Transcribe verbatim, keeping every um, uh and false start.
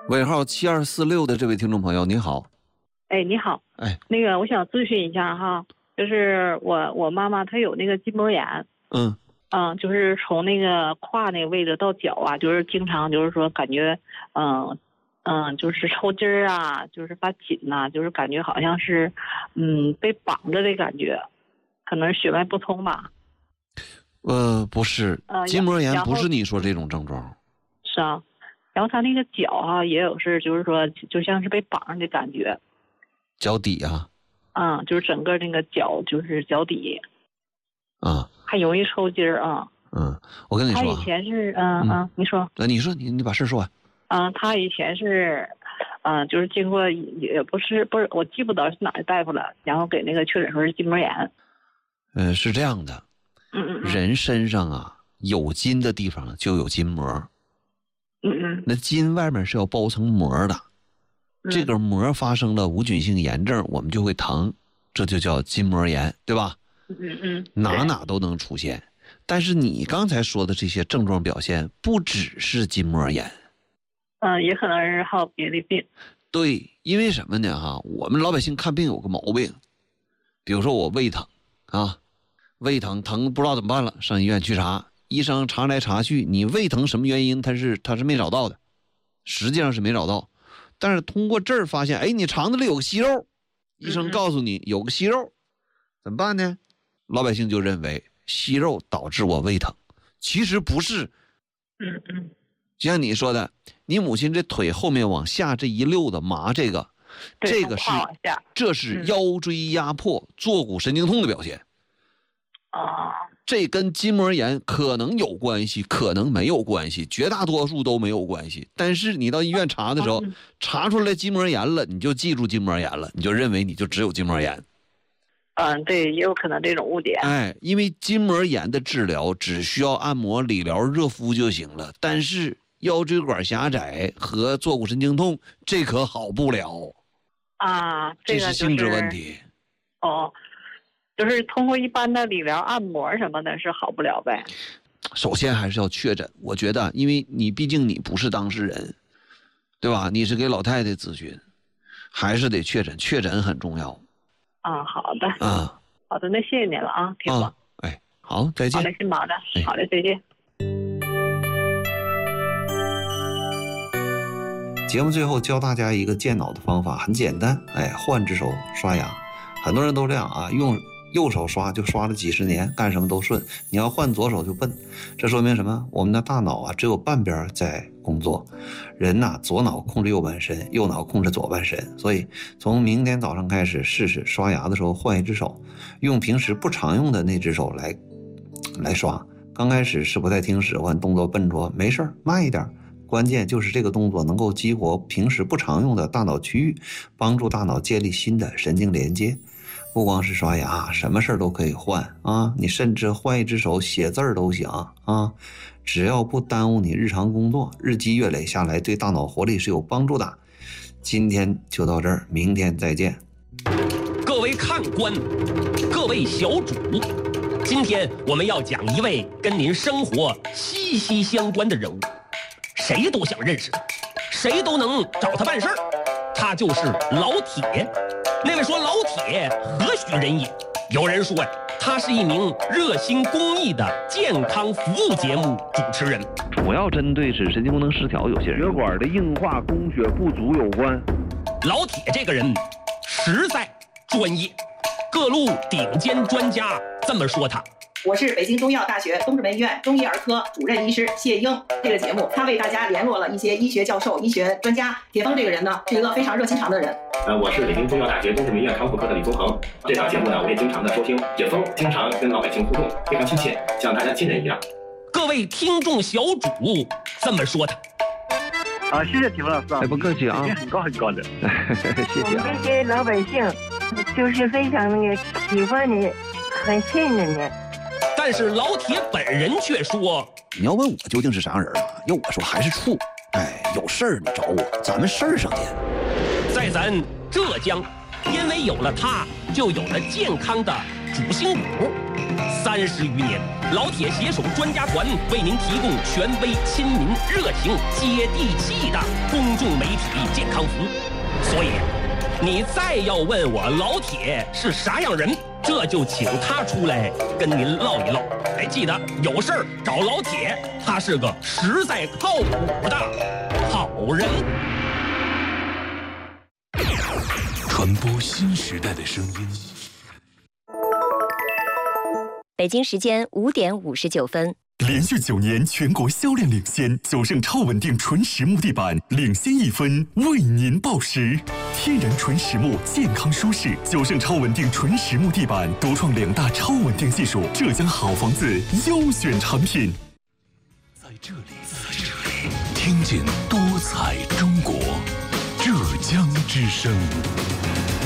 尾号七二四六的这位听众朋友，您好。 哎，你好。 哎， 那个我想咨询一下哈，就是我我妈妈她有那个筋膜炎。 嗯嗯，就是从那个胯那个位置到脚啊，就是经常就是说感觉，嗯嗯，就是抽筋儿啊，就是发紧呐、啊，就是感觉好像是，嗯，被绑着的感觉，可能是血脉不通吧。 呃，不是， 呃， 筋膜炎不是你说这种症状。 是啊。然后他那个脚啊，也有是，就是说，就像是被绑上的感觉。 脚底啊？ 嗯，就是整个那个脚，就是脚底。 啊。 还容易抽筋儿啊。 嗯，我跟你说、啊， 他以前是，嗯嗯，嗯你说。 那你说，你你把事说完。 嗯，他以前是，嗯，就是经过也不是不是，我记不得是哪个大夫了，然后给那个确诊说是筋膜炎。 呃，是这样的。 嗯嗯嗯。 人身上啊，有筋的地方就有筋膜。 嗯嗯， 那筋外面是要包层膜的， 嗯、 这个膜发生了无菌性炎症，我们就会疼，这就叫筋膜炎，对吧？ 嗯嗯嗯， 哪哪都能出现。但是你刚才说的这些症状表现，不只是筋膜炎， 嗯，也可能是还有别的病。 对，因为什么呢？哈，我们老百姓看病有个毛病，比如说我胃疼啊，胃疼疼不知道怎么办了，上医院去查。医生查来查去，你胃疼什么原因？他是他是没找到的，实际上是没找到。但是通过这儿发现，哎，你肠子里有个息肉，医生告诉你有个息肉，怎么办呢？老百姓就认为息肉导致我胃疼，其实不是。 嗯嗯。 就像你说的，你母亲这腿后面往下这一溜的麻，这个，这个是这是腰椎压迫、坐骨神经痛的表现。 啊。 这跟筋膜炎可能有关系，可能没有关系，绝大多数都没有关系。但是你到医院查的时候，查出来筋膜炎了，你就记住筋膜炎了，你就认为你就只有筋膜炎。 嗯，对，也有可能这种误点。 哎，因为筋膜炎的治疗只需要按摩、理疗、热敷就行了，但是腰椎管狭窄和坐骨神经痛这可好不了啊，这个、就是、 这是性质问题。 哦。就是通过一般的理疗、按摩什么的，是好不了呗。 首先还是要确诊，我觉得，因为你毕竟你不是当事人，对吧？你是给老太太咨询，还是得确诊，确诊很重要。 啊，好的。 啊， 好的，那谢谢您了啊，挺好。 啊，哎，好，再见。 好嘞，辛忙的，好嘞，再见。 节目最后教大家一个健脑的方法，很简单，哎，换只手刷牙，很多人都这样啊，用右手刷就刷了几十年，干什么都顺。你要换左手就笨，这说明什么？我们的大脑啊，只有半边在工作。人呐、啊，左脑控制右半身，右脑控制左半身。所以从明天早上开始，试试刷牙的时候换一只手，用平时不常用的那只手来来刷。刚开始是不太听使唤，动作笨拙，没事儿，慢一点。关键就是这个动作能够激活平时不常用的大脑区域，帮助大脑建立新的神经连接。不光是刷牙，什么事儿都可以换啊！你甚至换一只手写字儿都行啊！只要不耽误你日常工作，日积月累下来，对大脑活力是有帮助的。今天就到这儿，明天再见。 各位看官，各位小主，今天我们要讲一位跟您生活息息相关的人物，谁都想认识他，谁都能找他办事儿，他就是老铁。那位说老铁何许人也？有人说呀，他是一名热心公益的健康服务节目主持人， 主要针对是神经功能失调有些人血管的硬化、供血不足有关。 老铁这个人实在专业，各路顶尖专家这么说他。 我是北京中医药大学东直门医院中医儿科主任医师谢英。这个节目他为大家联络了一些医学教授、医学专家。铁峰这个人呢，是一个非常热心肠的人。 呃，我是北京中医药大学东直门医院康复科的李宗恒。这档节目呢，我也经常的收听。铁峰经常跟老百姓互动，非常亲切，像大家亲人一样。 各位听众小主这么说他。 啊，谢谢铁峰老师啊， 哎，不客气啊， 很高很高的， 谢谢啊。 我们这些老百姓就是非常那个喜欢你，很信任你。 但是老铁本人却说：“ 你要问我究竟是啥人啊？要我说还是处。哎，有事儿你找我，咱们事儿上见。” 在咱浙江，因为有了他，就有了健康的主心骨。三三十余年，老铁携手专家团为您提供权威、亲民、热情、接地气的公众媒体健康服务。所以，你再要问我老铁是啥样人，这就请他出来跟您唠一唠。哎，记得有事儿找老铁，他是个实在靠谱的好人。 传播新时代的声音。 北京时间五点五十九分。 连续九年全国销量领先，九盛超稳定纯实木地板领先一分，为您报时。天然纯实木，健康舒适。九盛超稳定纯实木地板独创两大超稳定技术，浙江好房子优选产品。 在这里，在这里，听见多彩中国，浙江之声。